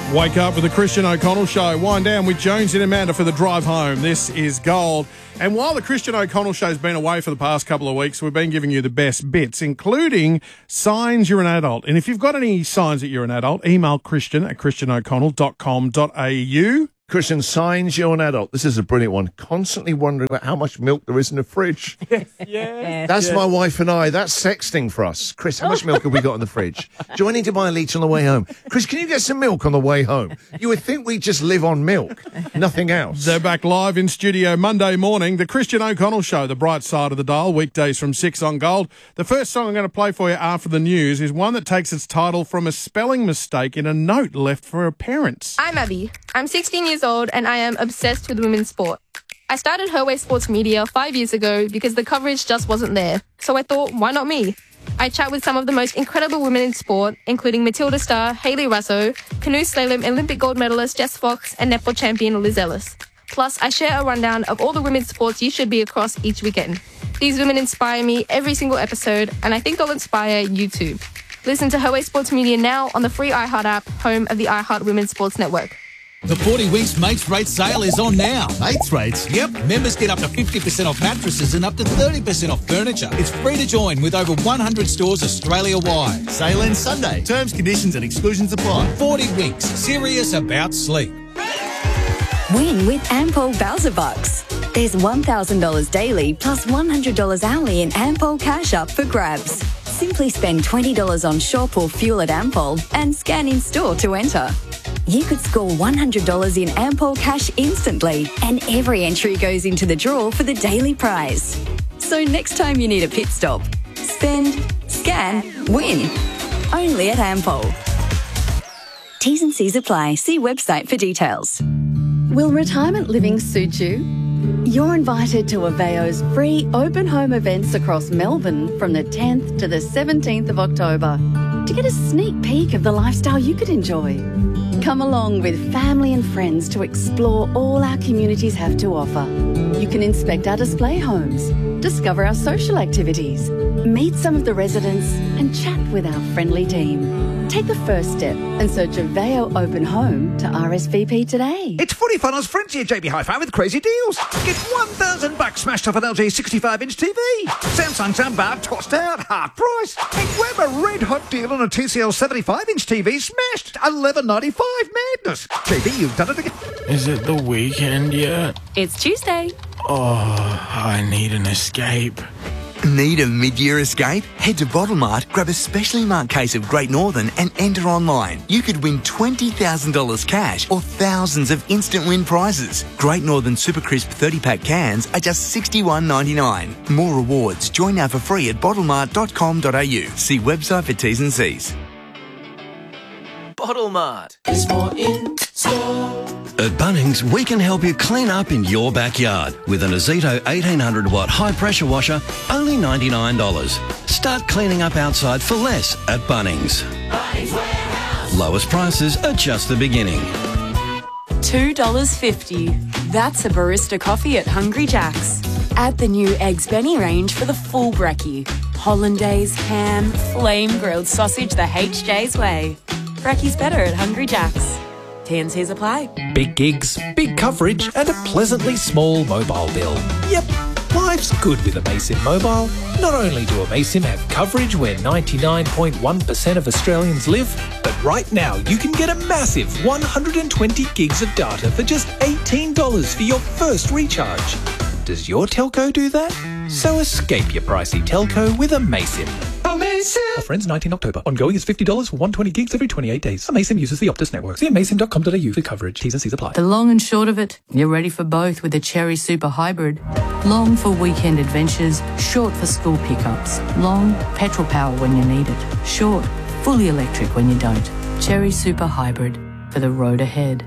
Wake up with the Christian O'Connell Show. Wind down with Jones and Amanda for the drive home. This is gold. And while the Christian O'Connell Show's been away for the past couple of weeks, we've been giving you the best bits, including signs you're an adult. And if you've got any signs that you're an adult, email christian@christianoconnell.com.au. Christian, signs you're an adult. This is a brilliant one. Constantly wondering about how much milk there is in the fridge. Yes. That's my wife and I. That's sexting for us. Chris, how much milk have we got in the fridge? Do I need to buy a litre on the way home? Chris, can you get some milk on the way home? You would think we just live on milk, nothing else. They're back live in studio Monday morning. The Christian O'Connell Show, the bright side of the dial, weekdays from 6 on Gold. The first song I'm going to play for you after the news is one that takes its title from a spelling mistake in a note left for her parents. I'm Abby. I'm 16 years old and I am obsessed with women's sport. I started Her Way Sports Media 5 years ago because the coverage just wasn't there. So I thought, why not me? I chat with some of the most incredible women in sport, including Matilda Starr, Hayley Raso, canoe slalom Olympic gold medalist Jess Fox, and netball champion Liz Ellis. Plus, I share a rundown of all the women's sports you should be across each weekend. These women inspire me every single episode, and I think they'll inspire you too. Listen to Her Way Sports Media now on the free iHeart app, home of the iHeart Women's Sports Network. The 40 Weeks Mates Rate sale is on now. Mates rates? Yep, members get up to 50% off mattresses and up to 30% off furniture. It's free to join with over 100 stores Australia-wide. Sale ends Sunday. Terms, conditions and exclusions apply. 40 weeks, serious about sleep. Win with Ampol Bowser Bucks. There's $1,000 daily plus $100 hourly in Ampol cash up for grabs. Simply spend $20 on shop or fuel at Ampol and scan in store to enter. You could score $100 in Ampol cash instantly, and every entry goes into the draw for the daily prize. So next time you need a pit stop, spend, scan, win. Only at Ampol. T's and C's apply. See website for details. Will retirement living suit you? You're invited to Aveo's free open home events across Melbourne from the 10th to the 17th of October to get a sneak peek of the lifestyle you could enjoy. Come along with family and friends to explore all our communities have to offer. You can inspect our display homes, discover our social activities, meet some of the residents and chat with our friendly team. Take the first step and search Aveo Open Home to RSVP today. It's Footy Funnels Frenzy at JB Hi-Fi with crazy deals. Get $1,000 smashed off an LG 65-inch TV. Samsung soundbar tossed out, half price. And grab a red-hot deal on a TCL 75-inch TV smashed. $11.95 madness. JB, you've done it again. Is it the weekend yet? It's Tuesday. Oh, I need an escape. Need a mid-year escape? Head to Bottlemart, grab a specially marked case of Great Northern and enter online. You could win $20,000 cash or thousands of instant win prizes. Great Northern Super Crisp 30-pack cans are just $61.99. More rewards. Join now for free at bottlemart.com.au. See website for T's and C's. Bottlemart is more in store. At Bunnings, we can help you clean up in your backyard with an Azito 1800-watt high-pressure washer, only $99. Start cleaning up outside for less at Bunnings. Bunnings Warehouse. Lowest prices are just the beginning. $2.50. That's a barista coffee at Hungry Jack's. Add the new Eggs Benny range for the full brekkie. Hollandaise, ham, flame-grilled sausage the HJ's way. Brekkie's better at Hungry Jack's. T&Cs apply. Big gigs, big coverage and a pleasantly small mobile bill. Yep, life's good with Amaysim Mobile. Not only do Amaysim have coverage where 99.1% of Australians live, but right now you can get a massive 120 gigs of data for just $18 for your first recharge. Does your telco do that? So escape your pricey telco with Amaysim. Offer ends 19 October. Ongoing is $50 for 120 gigs every 28 days. Amaysim uses the Optus network. See amaysim.com.au for coverage. T's and C's apply. The long and short of it, you're ready for both with the Cherry Super Hybrid. Long for weekend adventures, short for school pickups. Long, petrol power when you need it. Short, fully electric when you don't. Cherry Super Hybrid for the road ahead.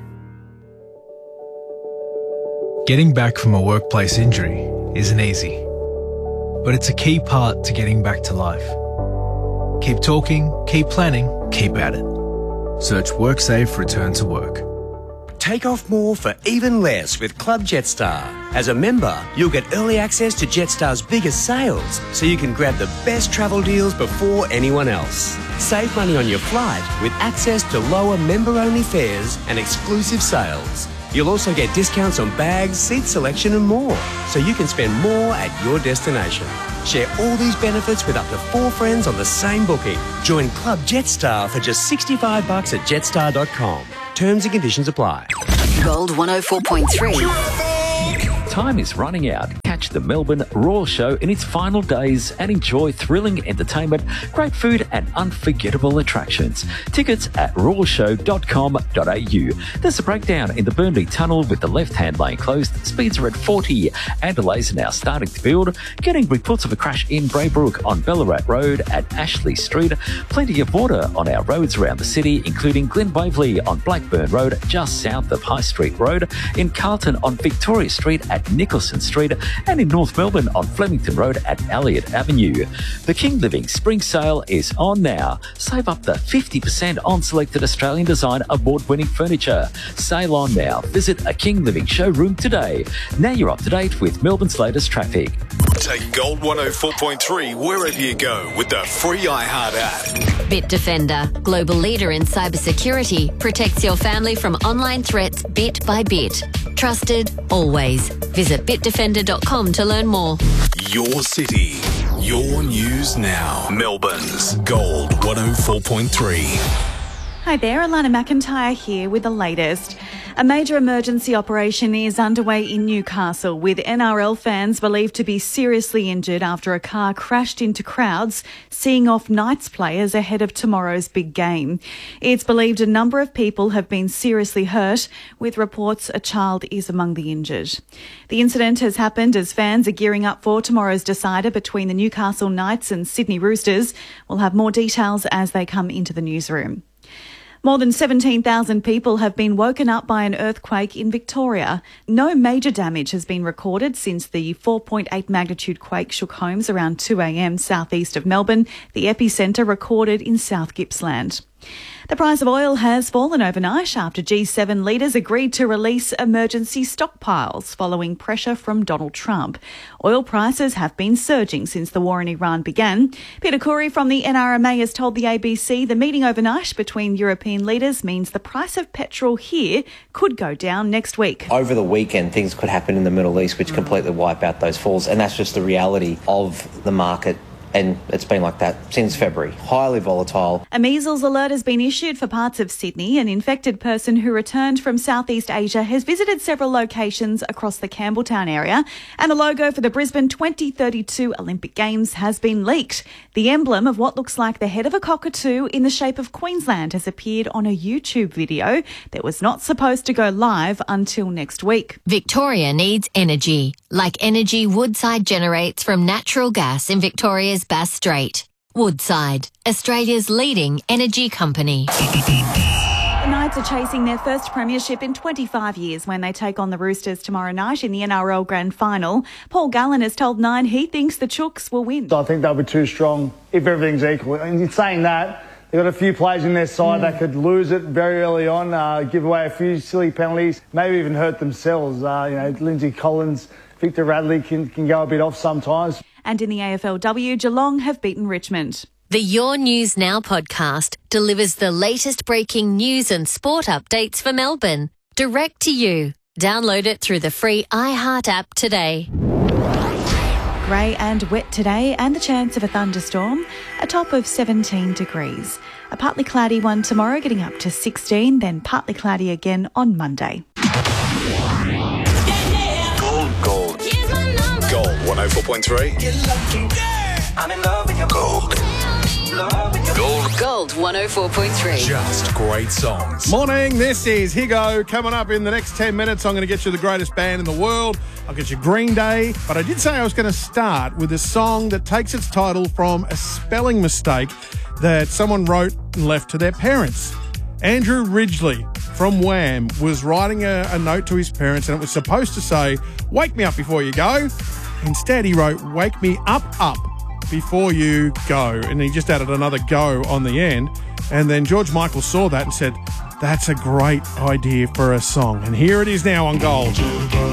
Getting back from a workplace injury isn't easy, but it's a key part to getting back to life. Keep talking, keep planning, keep at it. Search WorkSafe Return to Work. Take off more for even less with Club Jetstar. As a member, you'll get early access to Jetstar's biggest sales, so you can grab the best travel deals before anyone else. Save money on your flight with access to lower member-only fares and exclusive sales. You'll also get discounts on bags, seat selection and more, so you can spend more at your destination. Share all these benefits with up to 4 friends on the same booking. Join Club Jetstar for just $65 at jetstar.com. Terms and conditions apply. Gold 104.3. Time is running out. Catch the Melbourne Royal Show in its final days and enjoy thrilling entertainment, great food and unforgettable attractions. Tickets at royalshow.com.au. There's a breakdown in the Burnley Tunnel with the left-hand lane closed. Speeds are at 40 and delays are now starting to build. Getting reports of a crash in Braybrook on Ballarat Road at Ashley Street. Plenty of water on our roads around the city, including Glen Waverley on Blackburn Road just south of High Street Road, in Carlton on Victoria Street at Nicholson Street, and in North Melbourne on Flemington Road at Elliott Avenue. The King Living Spring Sale is on now. Save up to 50% on selected Australian design award-winning furniture. Sale on now. Visit a King Living showroom today. Now you're up to date with Melbourne's latest traffic. Take Gold 104.3 wherever you go with the free iHeart app. Bitdefender, global leader in cybersecurity, protects your family from online threats bit by bit. Trusted, always. Visit bitdefender.com to learn more. Your city, your news now. Melbourne's Gold 104.3. Hi there, Alana McIntyre here with the latest. A major emergency operation is underway in Newcastle with NRL fans believed to be seriously injured after a car crashed into crowds, seeing off Knights players ahead of tomorrow's big game. It's believed a number of people have been seriously hurt, with reports a child is among the injured. The incident has happened as fans are gearing up for tomorrow's decider between the Newcastle Knights and Sydney Roosters. We'll have more details as they come into the newsroom. More than 17,000 people have been woken up by an earthquake in Victoria. No major damage has been recorded since the 4.8 magnitude quake shook homes around 2 a.m. southeast of Melbourne, the epicentre recorded in South Gippsland. The price of oil has fallen overnight after G7 leaders agreed to release emergency stockpiles following pressure from Donald Trump. Oil prices have been surging since the war in Iran began. Peter Khoury from the NRMA has told the ABC the meeting overnight between European leaders means the price of petrol here could go down next week. Over the weekend, things could happen in the Middle East which completely wipe out those falls, and that's just the reality of the market. And it's been like that since February. Highly volatile. A measles alert has been issued for parts of Sydney. An infected person who returned from Southeast Asia has visited several locations across the Campbelltown area. And the logo for the Brisbane 2032 Olympic Games has been leaked. The emblem of what looks like the head of a cockatoo in the shape of Queensland has appeared on a YouTube video that was not supposed to go live until next week. Victoria needs energy, like energy Woodside generates from natural gas in Victoria's Bass Strait. Woodside, Australia's leading energy company. The Knights are chasing their first premiership in 25 years when they take on the Roosters tomorrow night in the NRL Grand Final. Paul Gallen has told Nine he thinks the Chooks will win. I think they'll be too strong if everything's equal. And in saying that, they've got a few players in their side that could lose it very early on, give away a few silly penalties, maybe even hurt themselves. Lindsay Collins, Victor Radley can go a bit off sometimes. And in the AFLW, Geelong have beaten Richmond. The Your News Now podcast delivers the latest breaking news and sport updates for Melbourne, direct to you. Download it through the free iHeart app today. Grey and wet today and the chance of a thunderstorm, a top of 17 degrees. A partly cloudy one tomorrow, getting up to 16, then partly cloudy again on Monday. Gold 104.3. I'm in love with your gold. Gold 104.3. Just great songs. Morning, this is Higo. Coming up in the next 10 minutes, I'm going to get you the greatest band in the world. I'll get you Green Day. But I did say I was going to start with a song that takes its title from a spelling mistake that someone wrote and left to their parents. Andrew Ridgeley from Wham was writing a note to his parents, and it was supposed to say, "Wake me up before you go." Instead, he wrote, "Wake me up before you go." And he just added another go on the end. And then George Michael saw that and said, That's a great idea for a song. And here it is now on Gold.